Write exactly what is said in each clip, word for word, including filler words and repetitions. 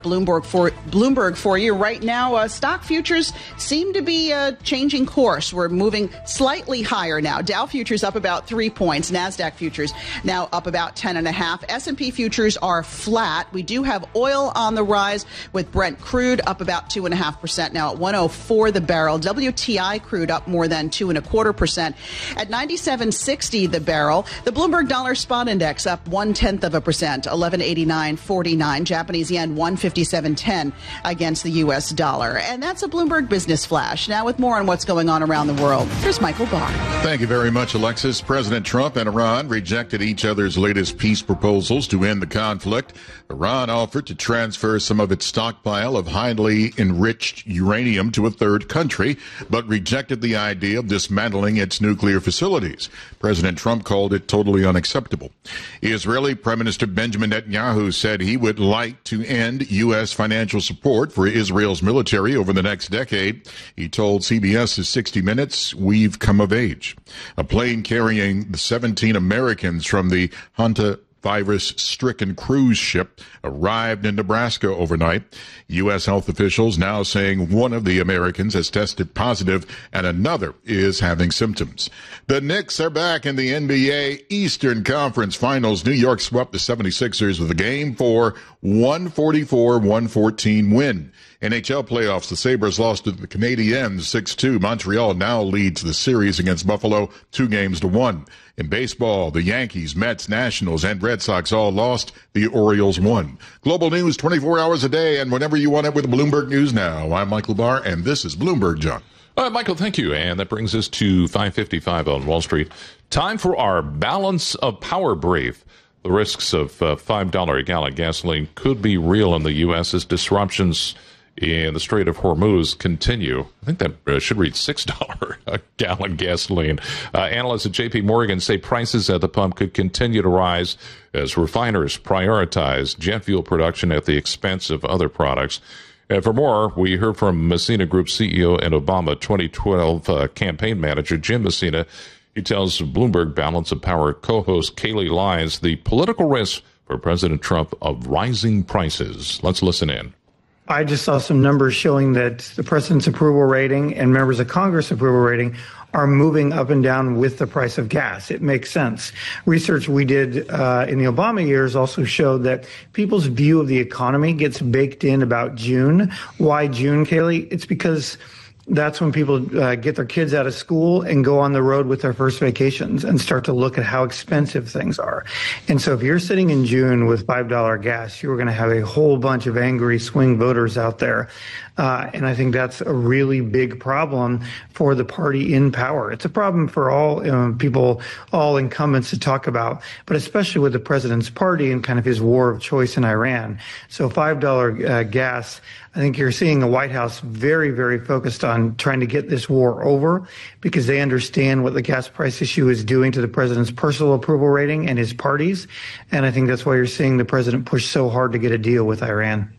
Bloomberg for Bloomberg for you right now. Uh, stock futures seem to be uh, changing course. We're moving slightly higher now. Dow futures up about three points. NASDAQ futures now up about ten and a half. S and P futures are flat. We do have oil on the rise with Brent crude up about two and a half percent now at one oh four the barrel. W T I crude up more than two and a quarter percent at ninety-seven sixty the barrel. The Bloomberg Dollar Spot Index up one tenth of a percent, eleven eighty-nine forty-nine. Japanese yen one fifty-seven ten against the U S dollar. And that's a Bloomberg Business Flash. Now with more on what's going on around the world, here's Michael Barr. Thank you very much, Alexis. President Trump and Iran rejected each other's latest peace proposals to end the conflict. Iran offered to transfer some of its stockpile of highly enriched uranium to a third country, but rejected the idea of dismantling its nuclear facilities. President Trump called it totally unacceptable. Israeli Prime Minister Benjamin Netanyahu said he would like to end U S financial support for Israel's military over the next decade. He told CBS's sixty minutes, "We've come of age." A plane carrying the seventeen Americans from the Hanta virus-stricken cruise ship arrived in Nebraska overnight. U S health officials now saying one of the Americans has tested positive and another is having symptoms. The Knicks are back in the N B A Eastern Conference Finals. New York swept the seventy-sixers with a game four, one forty-four one fourteen win. N H L playoffs, the Sabres lost to the Canadiens six two. Montreal now leads the series against Buffalo two games to one. In baseball, the Yankees, Mets, Nationals, and Red Sox all lost. The Orioles won. Global news twenty-four hours a day and whenever you want it with Bloomberg News Now. I'm Michael Barr, and this is Bloomberg, John. All right, Michael, thank you. And that brings us to five fifty-five on Wall Street. Time for our Balance of Power brief. The risks of uh, five dollars a gallon gasoline could be real in the U S as disruptions in the Strait of Hormuz continue. I think that uh, should read six dollars a gallon gasoline. Uh, analysts at J P Morgan say prices at the pump could continue to rise as refiners prioritize jet fuel production at the expense of other products. And for more, we heard from Messina Group C E O and Obama twenty twelve uh, campaign manager Jim Messina. He tells Bloomberg Balance of Power co-host Kayleigh Lyons the political risk for President Trump of rising prices. Let's listen in. I just saw some numbers showing that the president's approval rating and members of Congress approval rating are moving up and down with the price of gas. It makes sense. Research we did uh, in the Obama years also showed that people's view of the economy gets baked in about June. Why June, Kayleigh? It's because that's when people uh, get their kids out of school and go on the road with their first vacations and start to look at how expensive things are. And so if you're sitting in June with five dollars gas, you're going to have a whole bunch of angry swing voters out there. Uh, and I think that's a really big problem for the party in power. It's a problem for all you know, people, all incumbents to talk about, but especially with the president's party and kind of his war of choice in Iran. So five dollars uh, gas, I think you're seeing the White House very, very focused on trying to get this war over because they understand what the gas price issue is doing to the president's personal approval rating and his party's. And I think that's why you're seeing the president push so hard to get a deal with Iran.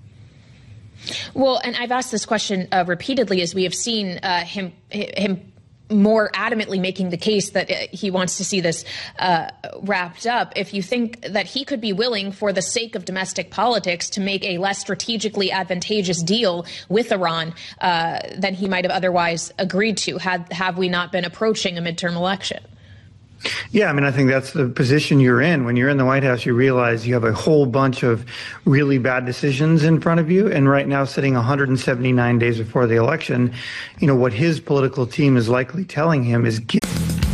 Well, and I've asked this question uh, repeatedly as we have seen uh, him him more adamantly making the case that he wants to see this uh, wrapped up. If you think that he could be willing, for the sake of domestic politics, to make a less strategically advantageous deal with Iran uh, than he might have otherwise agreed to, had have we not been approaching a midterm election. Yeah, I mean, I think that's the position you're in. When you're in the White House, you realize you have a whole bunch of really bad decisions in front of you. And right now, sitting one hundred seventy-nine days before the election, you know, what his political team is likely telling him is get-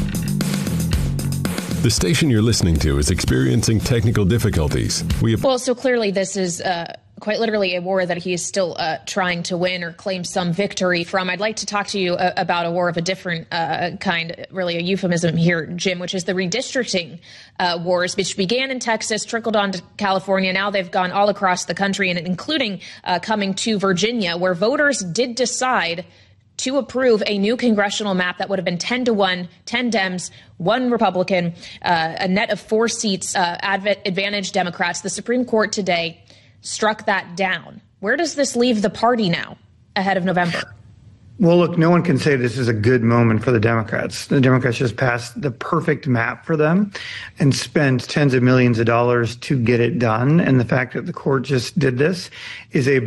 The station you're listening to is experiencing technical difficulties. We have- well, so clearly this is uh, quite literally a war that he is still uh, trying to win or claim some victory from. I'd like to talk to you uh, about a war of a different uh, kind, really a euphemism here, Jim, which is the redistricting uh, wars, which began in Texas, trickled on to California. Now they've gone all across the country, and including uh, coming to Virginia, where voters did decide to approve a new congressional map that would have been ten to one, ten Dems, one Republican, uh, a net of four seats, uh, adv- advantage Democrats. The Supreme Court today struck that down. Where does this leave the party now ahead of November? Well, look, no one can say this is a good moment for the Democrats. The Democrats just passed the perfect map for them and spent tens of millions of dollars to get it done. And the fact that the court just did this is a